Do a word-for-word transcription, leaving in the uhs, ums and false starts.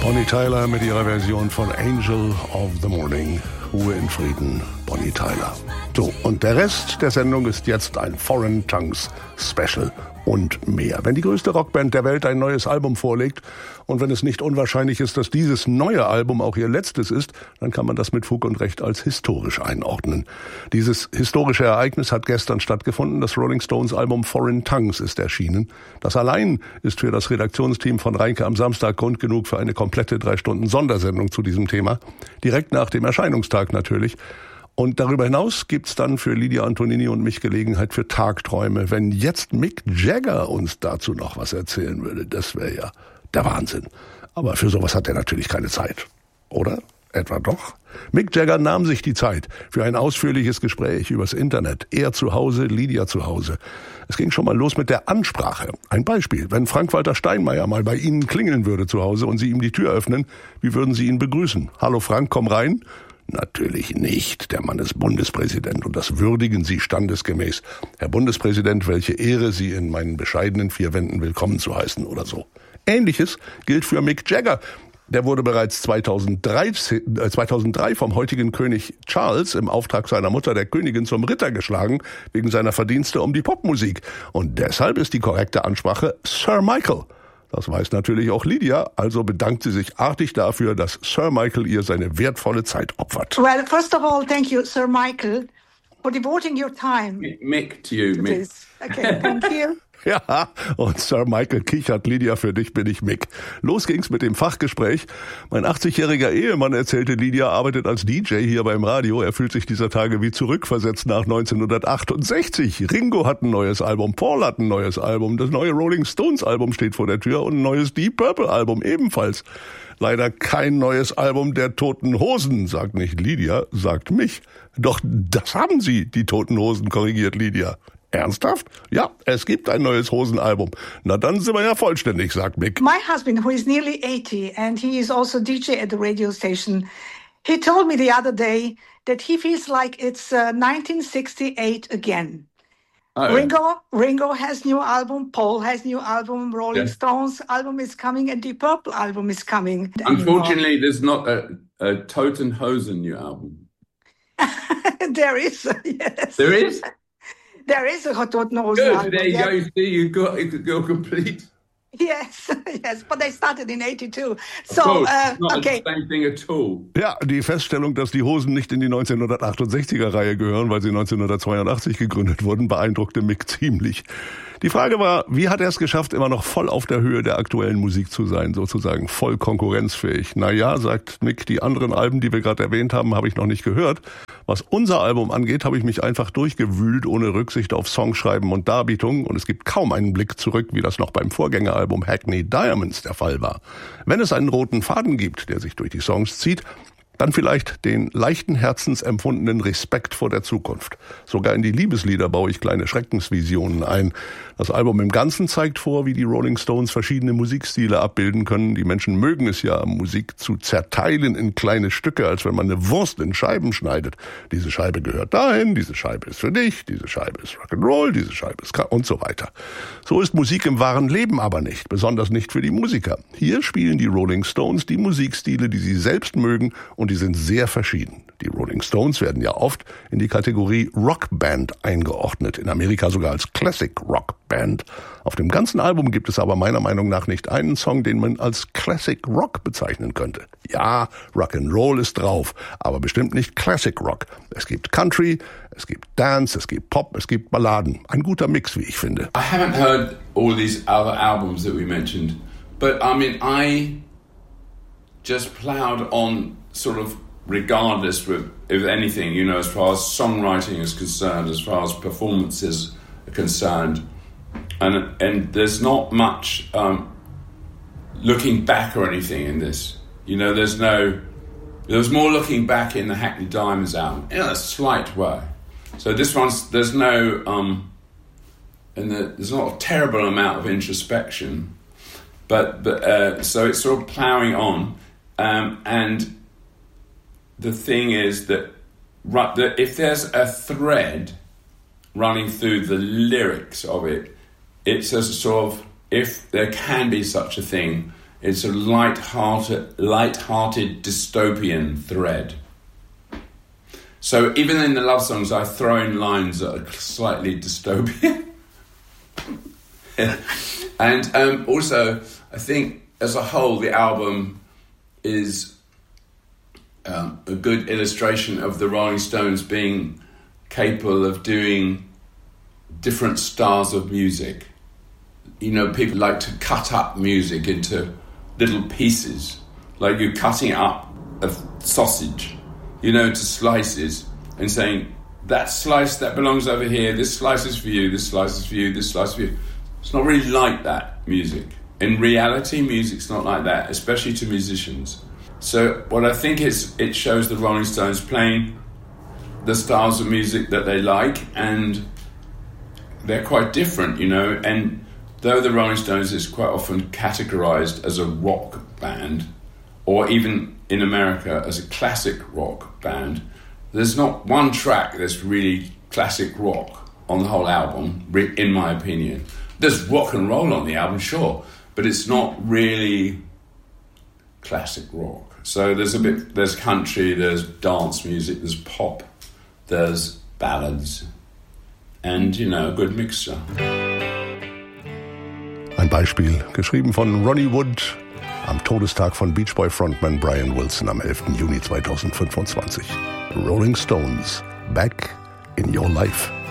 Bonnie Tyler mit ihrer Version von Angel of the Morning. Ruhe in Frieden, Bonnie Tyler. So, und der Rest der Sendung ist jetzt ein Foreign Tongues Special und mehr. Wenn die größte Rockband der Welt ein neues Album vorlegt und wenn es nicht unwahrscheinlich ist, dass dieses neue Album auch ihr letztes ist, dann kann man das mit Fug und Recht als historisch einordnen. Dieses historische Ereignis hat gestern stattgefunden. Das Rolling Stones Album Foreign Tongues ist erschienen. Das allein ist für das Redaktionsteam von Reinke am Samstag Grund genug für eine komplette drei Stunden Sondersendung zu diesem Thema. Direkt nach dem Erscheinungstag natürlich. Und darüber hinaus gibt's dann für Lydia Antonini und mich Gelegenheit für Tagträume. Wenn jetzt Mick Jagger uns dazu noch was erzählen würde, das wäre ja der Wahnsinn. Aber für sowas hat er natürlich keine Zeit. Oder? Etwa doch? Mick Jagger nahm sich die Zeit für ein ausführliches Gespräch übers Internet. Er zu Hause, Lydia zu Hause. Es ging schon mal los mit der Ansprache. Ein Beispiel. Wenn Frank-Walter Steinmeier mal bei Ihnen klingeln würde zu Hause und Sie ihm die Tür öffnen, wie würden Sie ihn begrüßen? Hallo Frank, komm rein. Natürlich nicht. Der Mann ist Bundespräsident und das würdigen Sie standesgemäß. Herr Bundespräsident, welche Ehre, Sie in meinen bescheidenen vier Wänden willkommen zu heißen oder so. Ähnliches gilt für Mick Jagger. Der wurde bereits zweitausenddrei vom heutigen König Charles im Auftrag seiner Mutter, der Königin, zum Ritter geschlagen, wegen seiner Verdienste um die Popmusik. Und deshalb ist die korrekte Ansprache Sir Michael. Das weiß natürlich auch Lydia, also bedankt sie sich artig dafür, dass Sir Michael ihr seine wertvolle Zeit opfert. Well, first of all, thank you, Sir Michael, for devoting your time. Mick to you, Mick. Okay, thank you. Ja, und Sir Michael kichert, Lydia, für dich bin ich Mick. Los ging's mit dem Fachgespräch. Mein achtzigjähriger Ehemann, erzählte Lydia, arbeitet als D J hier beim Radio. Er fühlt sich dieser Tage wie zurückversetzt nach neunzehnhundertachtundsechzig. Ringo hat ein neues Album, Paul hat ein neues Album, das neue Rolling Stones Album steht vor der Tür und ein neues Deep Purple Album ebenfalls. Leider kein neues Album der Toten Hosen, sagt nicht Lydia, sagt mich. Doch das haben sie, die Toten Hosen, korrigiert Lydia. Ernsthaft? Ja, es gibt ein neues Hosenalbum. Na, dann sind wir ja vollständig, sagt Mick. My husband, who is nearly eighty and he is also D J at the radio station, he told me the other day that he feels like it's uh, nineteen sixty-eight again. Oh. Ringo, Ringo has new album, Paul has new album, Rolling yeah. Stones album is coming, and Deep Purple album is coming. Unfortunately, there's not a, a Toten Hosen new album. There is, yes. There is? There is a Toten Hosen Good, album. there you yes. go. You see, you got it got complete. Yes, yes, but they started in eighty-two. Of so, course, uh, not okay. the same thing at all. Ja, die Feststellung, dass die Hosen nicht in die neunzehnhundertachtundsechziger-Reihe gehören, weil sie neunzehnhundertzweiundachtzig gegründet wurden, beeindruckte Mick ziemlich. Die Frage war, wie hat er es geschafft, immer noch voll auf der Höhe der aktuellen Musik zu sein, sozusagen voll konkurrenzfähig? Na ja, sagt Mick, die anderen Alben, die wir gerade erwähnt haben, habe ich noch nicht gehört. Was unser Album angeht, habe ich mich einfach durchgewühlt, ohne Rücksicht auf Songschreiben und Darbietung. Und es gibt kaum einen Blick zurück, wie das noch beim Vorgängeralbum Hackney Diamonds der Fall war. Wenn es einen roten Faden gibt, der sich durch die Songs zieht, dann vielleicht den leichten Herzens empfundenen Respekt vor der Zukunft. Sogar in die Liebeslieder baue ich kleine Schreckensvisionen ein. Das Album im Ganzen zeigt vor, wie die Rolling Stones verschiedene Musikstile abbilden können. Die Menschen mögen es ja, Musik zu zerteilen in kleine Stücke, als wenn man eine Wurst in Scheiben schneidet. Diese Scheibe gehört dahin, diese Scheibe ist für dich, diese Scheibe ist Rock'n'Roll, diese Scheibe ist und so weiter. So ist Musik im wahren Leben aber nicht, besonders nicht für die Musiker. Hier spielen die Rolling Stones die Musikstile, die sie selbst mögen, und die sind sehr verschieden. Die Rolling Stones werden ja oft in die Kategorie Rockband eingeordnet, in Amerika sogar als Classic Rockband. Auf dem ganzen Album gibt es aber meiner Meinung nach nicht einen Song, den man als Classic Rock bezeichnen könnte. Ja, Rock'n'Roll ist drauf, aber bestimmt nicht Classic Rock. Es gibt Country, es gibt Dance, es gibt Pop, es gibt Balladen. Ein guter Mix, wie ich finde. I haven't heard all these other albums that we mentioned, but I mean, I just plowed on sort of regardless of, of anything, you know, as far as songwriting is concerned, as far as performances are concerned. And and there's not much um, looking back or anything in this. You know, there's no... There was more looking back in the Hackney Diamonds album, in a slight way. So this one's... There's no... Um, and the, there's not a terrible amount of introspection. But, but uh, so it's sort of ploughing on. Um, and... The thing is that, that if there's a thread running through the lyrics of it, it's a sort of, if there can be such a thing, It's a light-hearted, light-hearted dystopian thread. So even in the love songs, I throw in lines that are slightly dystopian. And um, also, I think as a whole, the album is um, a good illustration of the Rolling Stones being capable of doing different styles of music. You know, people like to cut up music into little pieces, like you're cutting up a sausage, you know, into slices, and saying, that slice that belongs over here, this slice is for you, this slice is for you, this slice is for you. It's not really like that, music. In reality, music's not like that, especially to musicians. So what I think is, it shows the Rolling Stones playing the styles of music that they like, and they're quite different, you know, and though the Rolling Stones is quite often categorized as a rock band, or even in America as a classic rock band, there's not one track that's really classic rock on the whole album, in my opinion. There's rock and roll on the album, sure, but it's not really classic rock. So there's a bit, there's country, there's dance music, there's pop, there's ballads, and, you know, a good mixture. Ein Beispiel, geschrieben von Ronnie Wood am Todestag von Beach Boy Frontman Brian Wilson am elften Juni zweitausendfünfundzwanzig. Rolling Stones, Back in Your Life.